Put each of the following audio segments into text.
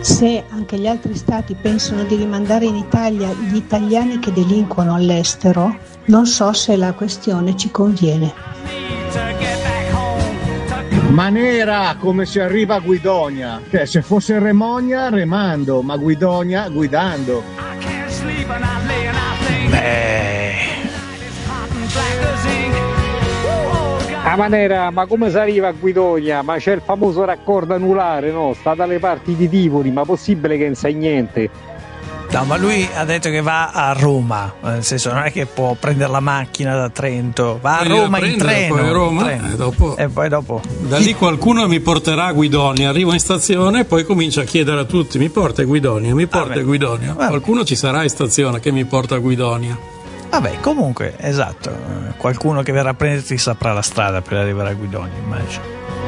Se anche gli altri stati pensano di rimandare in Italia gli italiani che delinquono all'estero, non so se la questione ci conviene. Manera come si arriva a Guidonia, cioè se fosse Remonia remando, ma Guidonia guidando. A Manera, ma come si arriva a Guidonia? Ma c'è il famoso raccordo anulare, no? Sta dalle parti di Tivoli, ma possibile che non sai niente? No, ma lui ha detto che va a Roma, nel senso non è che può prendere la macchina da Trento, va a Roma in treno. Poi a Roma, e poi dopo. Da lì qualcuno mi porterà a Guidonia, arrivo in stazione e poi comincio a chiedere a tutti: mi porta a Guidonia, mi porta a Guidonia. Qualcuno ci sarà in stazione che mi porta a Guidonia. Vabbè, comunque, esatto, qualcuno che verrà a prenderti saprà la strada per arrivare a Guidonia, immagino.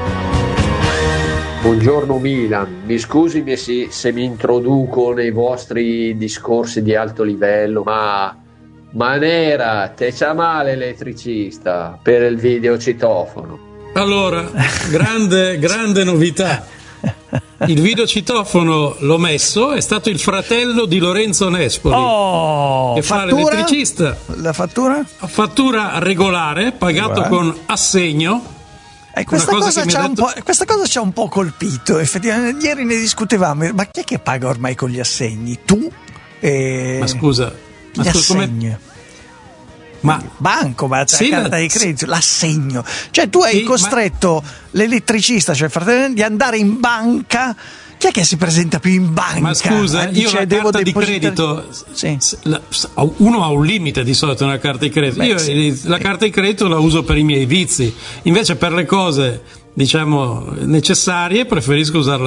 Buongiorno Milan, mi scusi se mi introduco nei vostri discorsi di alto livello, ma Manera, te c'ha male l'elettricista per il videocitofono? Allora, grande novità. Il videocitofono l'ho messo, è stato il fratello di Lorenzo Nespoli che fa l'elettricista. La fattura? Fattura regolare, pagato con assegno. Questa cosa ci ha un po' colpito, effettivamente. Ieri ne discutevamo, ma chi è che paga ormai con gli assegni? Tu? Ma scusa, assegni. Ma banco, ma sì, carta di credito, l'assegno. Cioè tu hai costretto l'elettricista, cioè il fratello, di andare in banca. Chi è che si presenta più in banca? Ma scusa, io la carta di credito, uno ha un limite di solito nella carta di credito. La carta di credito la uso per i miei vizi, invece per le cose, diciamo, necessarie preferisco usare